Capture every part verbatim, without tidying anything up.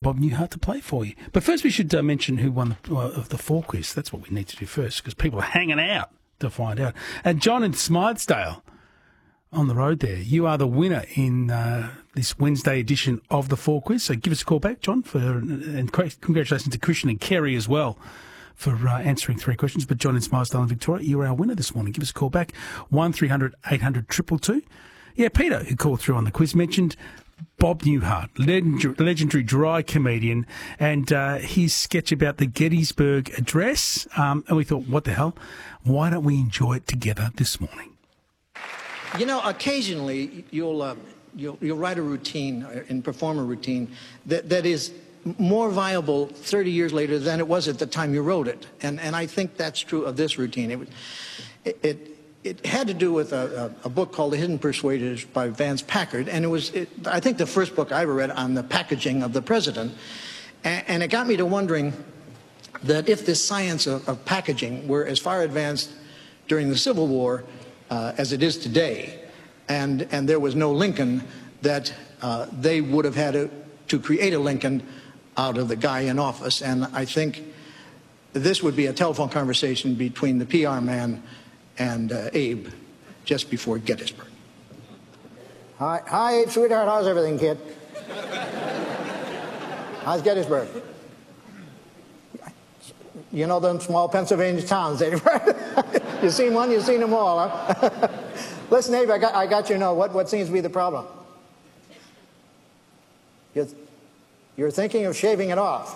Bob Newhart to play for you. But first we should uh, mention who won the, uh, the four quiz. That's what we need to do first, because people are hanging out to find out. And John in Smythesdale, on the road there, you are the winner in uh, this Wednesday edition of the four quiz. So give us a call back, John, for and congratulations to Christian and Kerry as well for uh, answering three questions. But John in Smythesdale in Victoria, you're our winner this morning. Give us a call back, one three hundred eight hundred two two two. Yeah, Peter, who called through on the quiz, mentioned Bob Newhart, legendary, legendary dry comedian, and uh, his sketch about the Gettysburg Address. Um, and we thought, what the hell? Why don't we enjoy it together this morning? You know, occasionally you'll, uh, you'll, you'll write a routine and perform a routine that, that is more viable thirty years later than it was at the time you wrote it. And, and I think that's true of this routine. It, it, it It had to do with a, a, a book called The Hidden Persuaders by Vance Packard, and it was, it, I think, the first book I ever read on the packaging of the president, and, and it got me to wondering that if this science of, of packaging were as far advanced during the Civil War uh, as it is today, and, and there was no Lincoln, that uh, they would have had to, to create a Lincoln out of the guy in office, and I think this would be a telephone conversation between the P R man and uh, Abe just before Gettysburg. Hi, hi, Abe, sweetheart. How's everything, kid? How's Gettysburg? You know them small Pennsylvania towns, Abe, right? You seen one? You seen them all, huh? Listen, Abe, I got, I got you know what, what seems to be the problem. You're, you're thinking of shaving it off.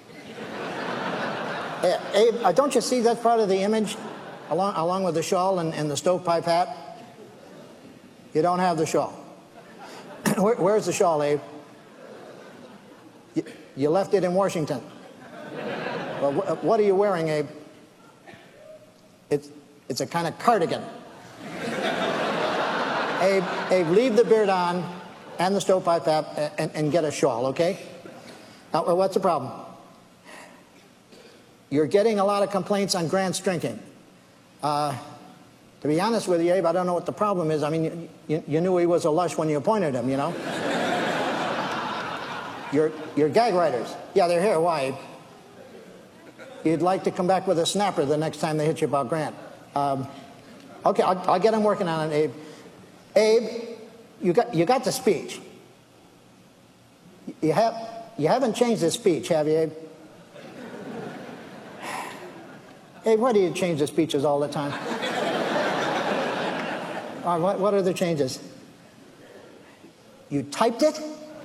Hey, Abe, uh, don't you see that's part of the image? Along, along with the shawl and, and the stovepipe hat? You don't have the shawl. Where, where's the shawl, Abe? You, you left it in Washington. Well, wh what are you wearing, Abe? It's, it's a kind of cardigan. Abe, Abe, leave the beard on and the stovepipe hat and, and get a shawl, okay? Now, what's the problem? You're getting a lot of complaints on Grant's drinking. Uh, to be honest with you, Abe, I don't know what the problem is. I mean, you, you, you knew he was a lush when you appointed him, you know? your, your gag writers. Yeah, they're here. Why, Abe? You'd like to come back with a snapper the next time they hit you about Grant. Um, okay, I'll, I'll get him working on it, Abe. Abe, you got, you got the speech. You, have, you haven't changed the speech, have you, Abe? Hey, why do you change the speeches all the time? uh, what, what are the changes? You typed it?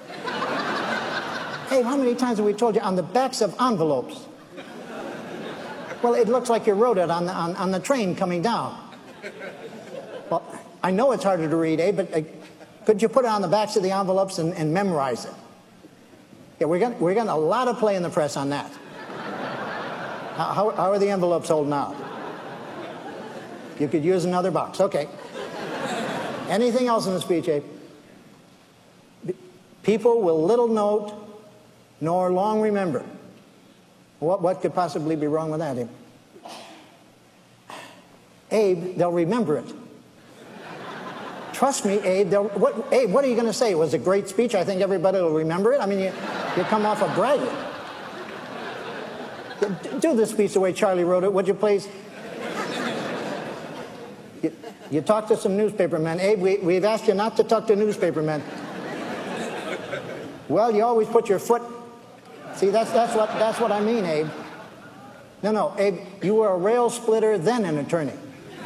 Hey, how many times have we told you on the backs of envelopes? Well, it looks like you wrote it on the, on, on the train coming down. Well, I know it's harder to read, eh, but uh, could you put it on the backs of the envelopes and, and memorize it? Yeah, we're getting, we're getting a lot of play in the press on that. How, how are the envelopes holding out? You could use another box. Okay. Anything else in the speech, Abe? People will little note nor long remember. What, what could possibly be wrong with that, Abe? Abe, they'll remember it. Trust me, Abe. They'll, what, Abe, what are you going to say? It was a great speech. I think everybody will remember it. I mean, you, you come off of bragging. Do the speech the way Charlie wrote it, would you please? You, you talk to some newspapermen. Abe, we, we've asked you not to talk to newspapermen. Well, you always put your foot... See, that's, that's, what, that's what I mean, Abe. No, no, Abe, you were a rail splitter, then an attorney.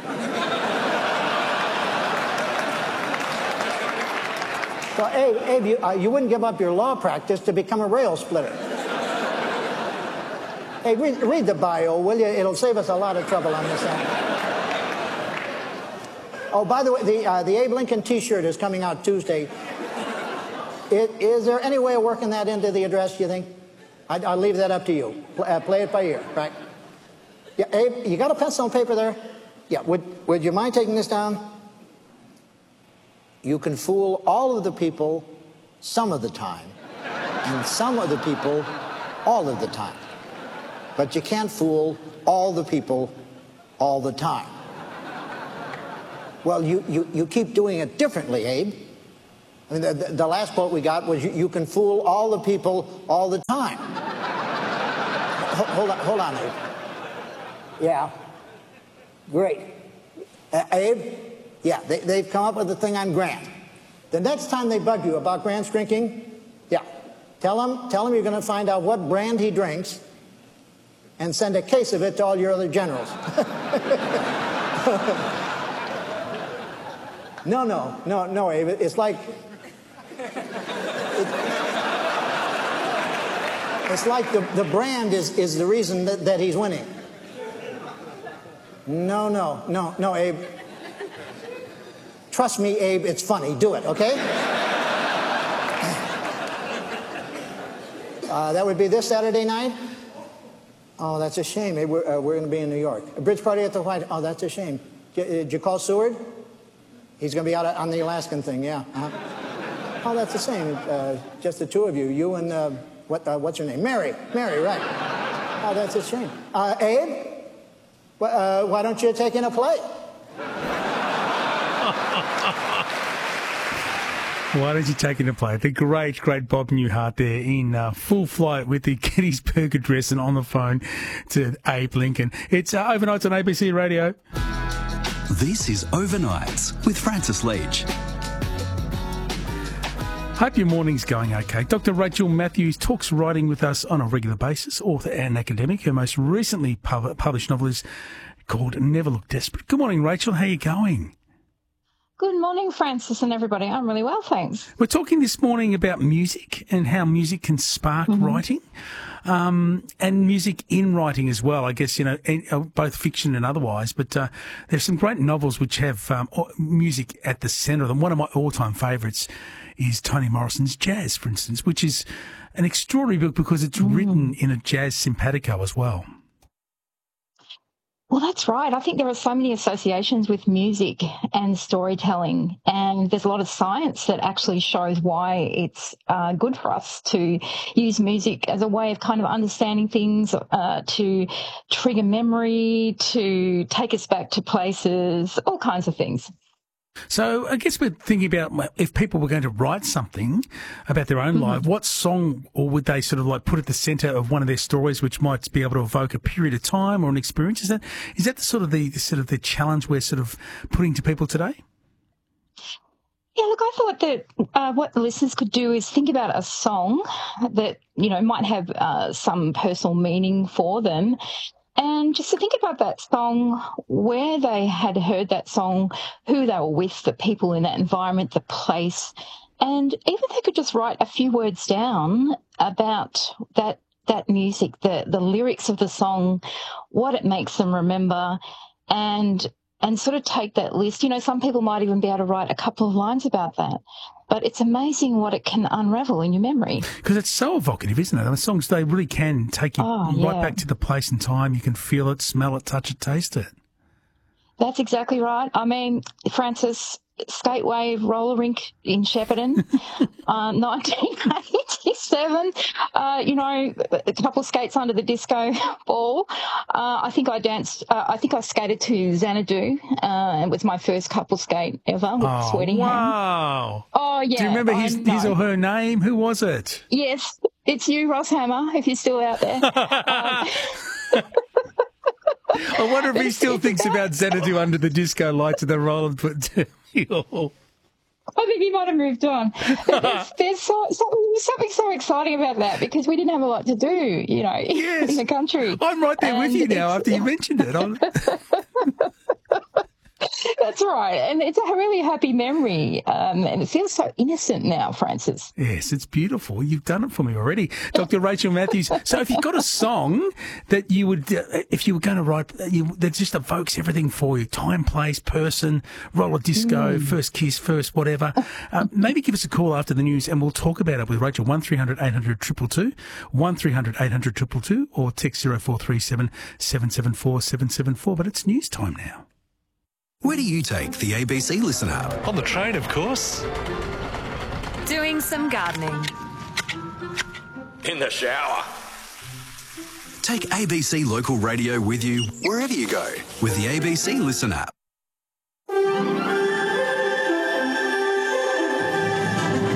So, Abe, Abe you, uh, you wouldn't give up your law practice to become a rail splitter. Hey, read, read the bio, will you? It'll save us a lot of trouble on this end. Oh, by the way, the, uh, the Abe Lincoln T-shirt is coming out Tuesday. It, is there any way of working that into the address, do you think? I, I'll leave that up to you. Pl uh, play it by ear, right? Yeah, Abe, you got a pencil and paper there? Yeah, would, would you mind taking this down? You can fool all of the people some of the time, and some of the people all of the time. But you can't fool all the people all the time. Well, you, you, you keep doing it differently, Abe. I mean, the, the, the last quote we got was, you, you can fool all the people all the time. Hold, hold on, hold on, Abe. Yeah. Great. Uh, Abe? Yeah, they, they've come up with the thing on Grant. The next time they bug you about Grant's drinking, yeah, tell him, tell him you're going to find out what brand he drinks and send a case of it to all your other generals. No, no, no, no, Abe. It's like... It, it's like the, the brand is, is the reason that, that he's winning. No, no, no, no, Abe. Trust me, Abe, it's funny. Do it, okay? uh, that would be this Saturday night? Oh, that's a shame, Abe. We're, uh, we're going to be in New York. A bridge party at the White House. Oh, that's a shame. Did, did you call Seward? He's going to be out on the Alaskan thing, yeah. Uh-huh. Oh, that's the same. Uh, just the two of you. You and, uh, what, uh, what's her name? Mary. Mary, right. Oh, that's a shame. Uh, Abe? Wh uh, why don't you take in a play? Why don't you take in a play? The great, great Bob Newhart there in uh, full flight with the Gettysburg Address and on the phone to Abe Lincoln. It's uh, Overnights on A B C Radio. This is Overnights with Francis Leach. Hope your morning's going okay. Doctor Rachel Matthews talks writing with us on a regular basis, author and academic. Her most recently pub- published novel is called Never Look Desperate. Good morning, Rachel. How are you going? Good morning, Francis and everybody. I'm really well, thanks. We're talking this morning about music and how music can spark mm-hmm. writing, um, and music in writing as well. I guess, you know, both fiction and otherwise. But uh, there's some great novels which have um, music at the centre of them. One of my all-time favourites is Toni Morrison's Jazz, for instance, which is an extraordinary book because it's mm. written in a jazz simpatico as well. Well, that's right. I think there are so many associations with music and storytelling, and there's a lot of science that actually shows why it's uh, good for us to use music as a way of kind of understanding things, uh, to trigger memory, to take us back to places, all kinds of things. So I guess we're thinking about if people were going to write something about their own mm-hmm. life, what song or would they sort of like put at the centre of one of their stories, which might be able to evoke a period of time or an experience? Is that is that the sort of the, the sort of the challenge we're sort of putting to people today? Yeah, look, I thought that uh, what the listeners could do is think about a song that, you know, might have uh, some personal meaning for them. And just to think about that song, where they had heard that song, who they were with, the people in that environment, the place. And even they could just write a few words down about that that music, the, the lyrics of the song, what it makes them remember, and and sort of take that list. You know, some people might even be able to write a couple of lines about that. But it's amazing what it can unravel in your memory. Because it's so evocative, isn't it? The songs, they really can take you oh, right yeah. back to the place and time. You can feel it, smell it, touch it, taste it. That's exactly right. I mean, Francis, Skate Wave roller rink in Shepparton, uh, nineteen eighty-seven. Uh, you know, a couple of skates under the disco ball. Uh, I think I danced. Uh, I think I skated to Xanadu. Uh, it was my first couple skate ever with oh, sweaty wow. hands. Oh yeah. Do you remember his, his or her name? Who was it? Yes, it's you, Ross Hammer. If you're still out there. um, I wonder if he still thinks about Xanadu under the disco lights and the roll and put. I think he might have moved on. But there's there's so, something, something so exciting about that because we didn't have a lot to do, you know, yes. in the country. I'm right there and with you now after you mentioned it. That's right. And it's a really happy memory. Um, and it feels so innocent now, Francis. Yes, it's beautiful. You've done it for me already. Doctor Rachel Matthews. So if you've got a song that you would, uh, if you were going to write, you, that just evokes everything for you, time, place, person, roller disco, mm. first kiss, first whatever, uh, maybe give us a call after the news and we'll talk about it with Rachel. one three hundred eight hundred two two two, one three hundred eight hundred two two two, or text zero four three seven seven seven four seven seven four. But it's news time now. Where do you take the A B C Listen app? On the train, of course. Doing some gardening. In the shower. Take A B C Local Radio with you wherever you go with the A B C Listen app.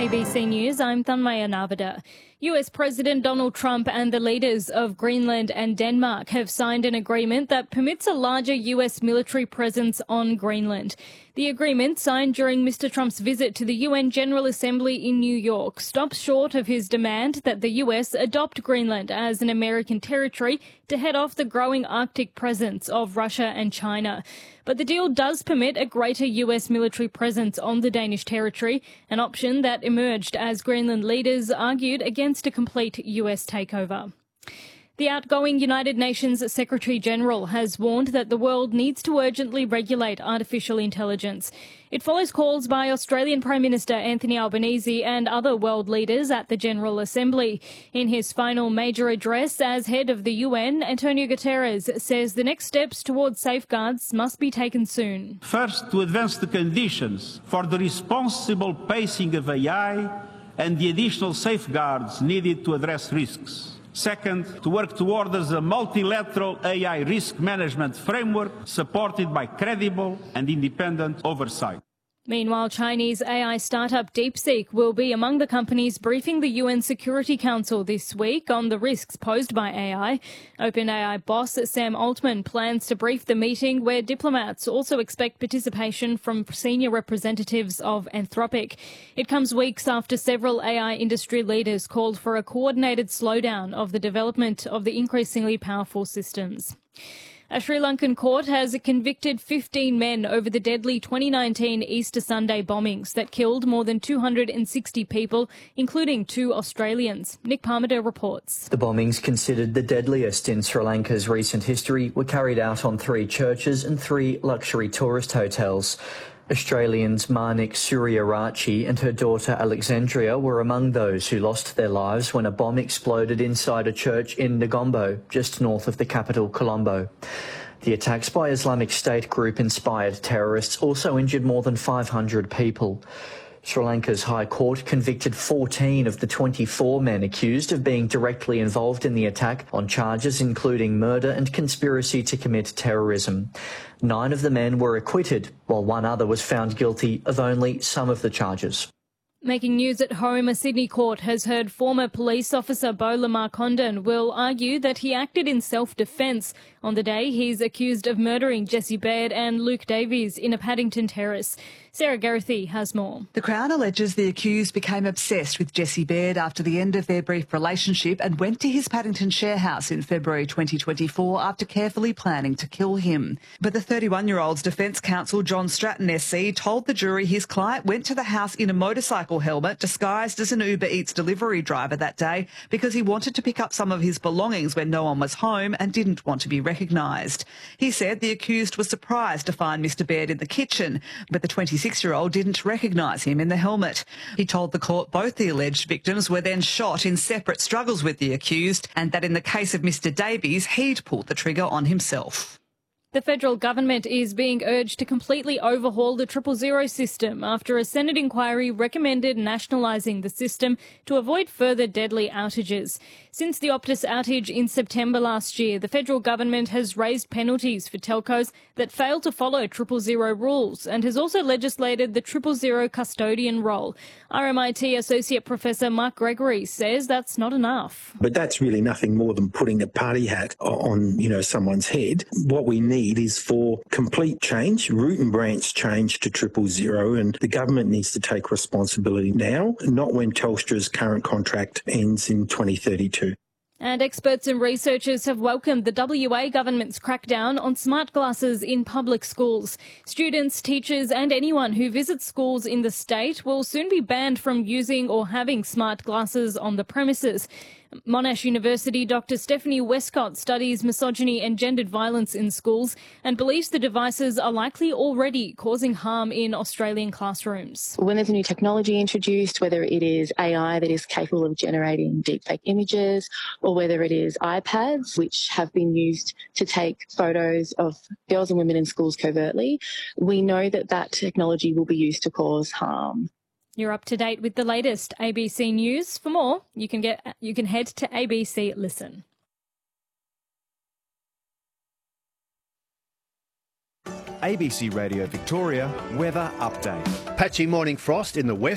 A B C News, I'm Thanmaya Navada. U S President Donald Trump and the leaders of Greenland and Denmark have signed an agreement that permits a larger U S military presence on Greenland. The agreement, signed during Mister Trump's visit to the U N General Assembly in New York, stops short of his demand that the U S adopt Greenland as an American territory to head off the growing Arctic presence of Russia and China. But the deal does permit a greater U S military presence on the Danish territory, an option that emerged as Greenland leaders argued against a complete U S takeover. The outgoing United Nations Secretary-General has warned that the world needs to urgently regulate artificial intelligence. It follows calls by Australian Prime Minister Anthony Albanese and other world leaders at the General Assembly. In his final major address as head of the U N, Antonio Guterres says the next steps towards safeguards must be taken soon. First, to advance the conditions for the responsible pacing of A I and the additional safeguards needed to address risks. Second, to work towards a multilateral A I risk management framework supported by credible and independent oversight. Meanwhile, Chinese A I startup DeepSeek will be among the companies briefing the U N Security Council this week on the risks posed by A I. OpenAI boss Sam Altman plans to brief the meeting, where diplomats also expect participation from senior representatives of Anthropic. It comes weeks after several A I industry leaders called for a coordinated slowdown of the development of the increasingly powerful systems. A Sri Lankan court has convicted fifteen men over the deadly twenty nineteen Easter Sunday bombings that killed more than two hundred sixty people, including two Australians. Nick Parmenter reports. The bombings, considered the deadliest in Sri Lanka's recent history, were carried out on three churches and three luxury tourist hotels. Australians Marnik Suryarachi and her daughter Alexandria were among those who lost their lives when a bomb exploded inside a church in Negombo, just north of the capital Colombo. The attacks by Islamic State group-inspired terrorists also injured more than five hundred people. Sri Lanka's High Court convicted fourteen of the twenty-four men accused of being directly involved in the attack on charges including murder and conspiracy to commit terrorism. Nine of the men were acquitted, while one other was found guilty of only some of the charges. Making news at home, a Sydney court has heard former police officer Beau Lamar Condon will argue that he acted in self-defence on the day he's accused of murdering Jessie Baird and Luke Davies in a Paddington terrace. Sarah Garethy has more. The Crown alleges the accused became obsessed with Jessie Baird after the end of their brief relationship and went to his Paddington share house in February twenty twenty-four after carefully planning to kill him. But the thirty-one-year-old's defence counsel John Stratton S C told the jury his client went to the house in a motorcycle helmet disguised as an Uber Eats delivery driver that day because he wanted to pick up some of his belongings when no one was home and didn't want to be recognised. He said the accused was surprised to find Mister Baird in the kitchen, but the twenty-six-year-old didn't recognise him in the helmet. He told the court both the alleged victims were then shot in separate struggles with the accused and that in the case of Mister Davies, he'd pulled the trigger on himself. The federal government is being urged to completely overhaul the triple zero system after a Senate inquiry recommended nationalising the system to avoid further deadly outages. Since the Optus outage in September last year, the federal government has raised penalties for telcos that fail to follow triple zero rules and has also legislated the triple zero custodian role. R M I T Associate Professor Mark Gregory says that's not enough. But that's really nothing more than putting a party hat on, you know, someone's head. What we need is for complete change, root and branch change to triple zero, and the government needs to take responsibility now, not when Telstra's current contract ends in twenty thirty-two. And experts and researchers have welcomed the W A government's crackdown on smart glasses in public schools. Students, teachers and anyone who visits schools in the state will soon be banned from using or having smart glasses on the premises. Monash University Doctor Stephanie Westcott studies misogyny and gendered violence in schools and believes the devices are likely already causing harm in Australian classrooms. When there's a new technology introduced, whether it is A I that is capable of generating deepfake images or whether it is iPads which have been used to take photos of girls and women in schools covertly, we know that that technology will be used to cause harm. You're up to date with the latest A B C News. For more, you can get you can head to A B C Listen. A B C Radio Victoria weather update. Patchy morning frost in the west.